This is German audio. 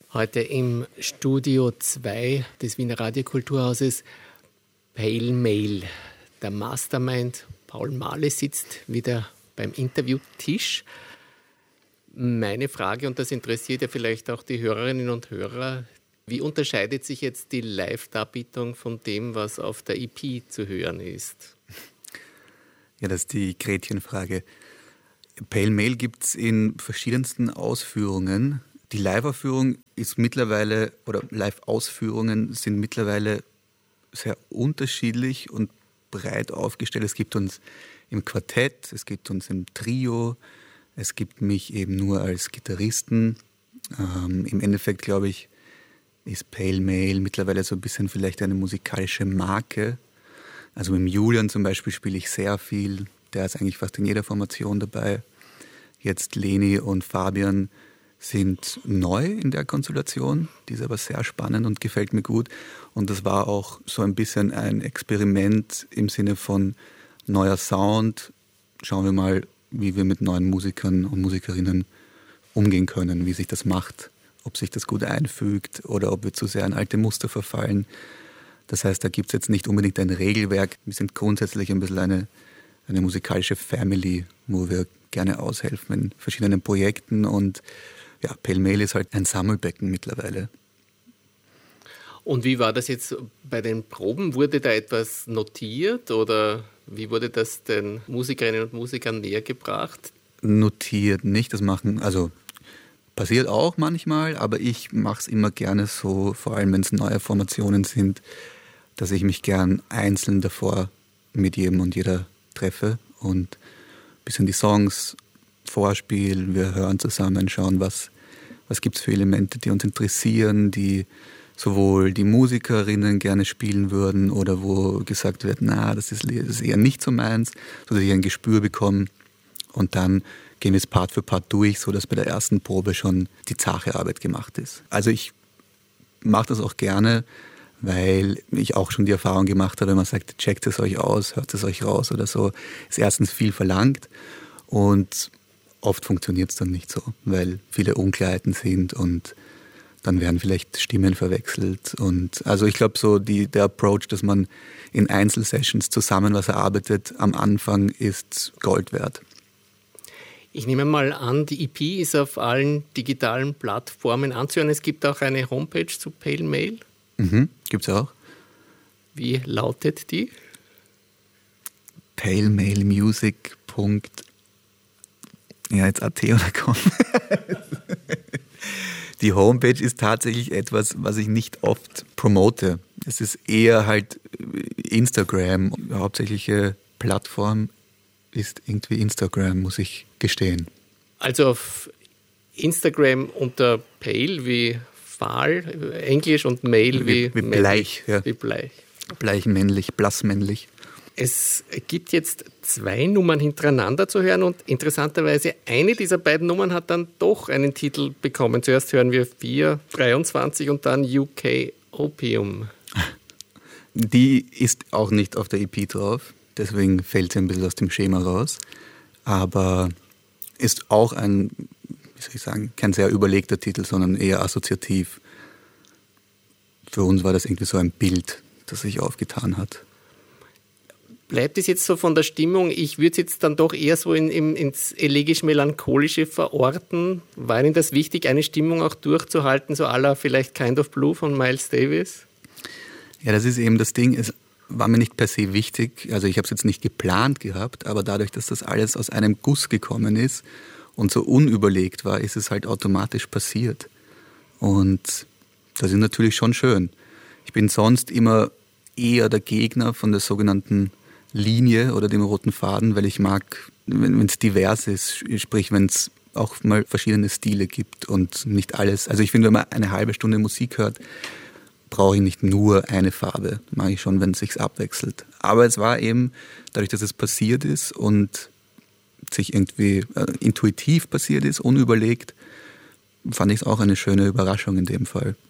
Heute im Studio 2 des Wiener Radiokulturhauses Pale Mail. Der Mastermind Paul Mahle sitzt wieder beim Interviewtisch. Meine Frage, und das interessiert ja vielleicht auch die Hörerinnen und Hörer, wie unterscheidet sich jetzt die Live-Darbietung von dem, was auf der EP zu hören ist? Ja, das ist die Gretchenfrage. Pale Mail gibt es in verschiedensten Ausführungen. Die Live-Aufführung ist mittlerweile, oder Live-Ausführungen sind mittlerweile sehr unterschiedlich und breit aufgestellt. Es gibt uns im Quartett, es gibt uns im Trio, es gibt mich eben nur als Gitarristen. Im Endeffekt, glaube ich, ist Pale Mail mittlerweile so ein bisschen vielleicht eine musikalische Marke. Also mit Julian zum Beispiel spiele ich sehr viel. Der ist eigentlich fast in jeder Formation dabei. Jetzt Leni und Fabian sind neu in der Konstellation. Die ist aber sehr spannend und gefällt mir gut. Und das war auch so ein bisschen ein Experiment im Sinne von neuer Sound. Schauen wir mal, wie wir mit neuen Musikern und Musikerinnen umgehen können, wie sich das macht, ob sich das gut einfügt oder ob wir zu sehr in alte Muster verfallen. Das heißt, da gibt es jetzt nicht unbedingt ein Regelwerk. Wir sind grundsätzlich ein bisschen eine musikalische Family, wo wir gerne aushelfen in verschiedenen Projekten. Und ja, Pale Mail ist halt ein Sammelbecken mittlerweile. Und wie war das jetzt bei den Proben? Wurde da etwas notiert oder wie wurde das den Musikerinnen und Musikern näher gebracht? Notiert nicht, passiert auch manchmal, aber ich mache es immer gerne so, vor allem wenn es neue Formationen sind, dass ich mich gern einzeln davor mit jedem und jeder treffe und ein bisschen die Songs vorspielen, wir hören zusammen, schauen, was gibt es für Elemente, die uns interessieren, die sowohl die Musikerinnen gerne spielen würden oder wo gesagt wird, das ist eher nicht so meins, sodass ich ein Gespür bekomme und dann gehen wir es Part für Part durch, sodass bei der ersten Probe schon die zahre Arbeit gemacht ist. Also ich mache das auch gerne, weil ich auch schon die Erfahrung gemacht habe, wenn man sagt, checkt es euch aus, hört es euch raus oder so, ist erstens viel verlangt und oft funktioniert es dann nicht so, weil viele Unklarheiten sind und dann werden vielleicht Stimmen verwechselt. Und also ich glaube so der Approach, dass man in Einzelsessions zusammen was erarbeitet, am Anfang ist Gold wert. Ich nehme mal an, die EP ist auf allen digitalen Plattformen anzuhören. Es gibt auch eine Homepage zu Pale Mail. Gibt es auch. Wie lautet die? palemailmusic. Jetzt AT oder com. Die Homepage ist tatsächlich etwas, was ich nicht oft promote. Es ist eher halt Instagram. Die hauptsächliche Plattform ist irgendwie Instagram, muss ich gestehen. Also auf Instagram unter Pale wie fahl, Englisch und Mail wie bleich. Ja. Wie bleich. Bleichmännlich, blassmännlich. Es gibt jetzt 2 Nummern hintereinander zu hören und interessanterweise eine dieser beiden Nummern hat dann doch einen Titel bekommen. Zuerst hören wir 4:23 und dann UK Opium. Die ist auch nicht auf der EP drauf, deswegen fällt sie ein bisschen aus dem Schema raus. Aber ist auch kein sehr überlegter Titel, sondern eher assoziativ. Für uns war das irgendwie so ein Bild, das sich aufgetan hat. Bleibt es jetzt so von der Stimmung? Ich würde es jetzt dann doch eher so ins elegisch-melancholische verorten. War Ihnen das wichtig, eine Stimmung auch durchzuhalten, so à la vielleicht Kind of Blue von Miles Davis? Ja, das ist eben das Ding. Es war mir nicht per se wichtig. Also ich habe es jetzt nicht geplant gehabt, aber dadurch, dass das alles aus einem Guss gekommen ist und so unüberlegt war, ist es halt automatisch passiert. Und das ist natürlich schon schön. Ich bin sonst immer eher der Gegner von der sogenannten Linie oder dem roten Faden, weil ich mag, wenn es divers ist, sprich, wenn es auch mal verschiedene Stile gibt und nicht alles. Also ich finde, wenn man eine halbe Stunde Musik hört, brauche ich nicht nur eine Farbe. Mag ich schon, wenn es sich abwechselt. Aber es war eben, dadurch, dass es passiert ist und sich irgendwie intuitiv passiert ist, unüberlegt, fand ich es auch eine schöne Überraschung in dem Fall.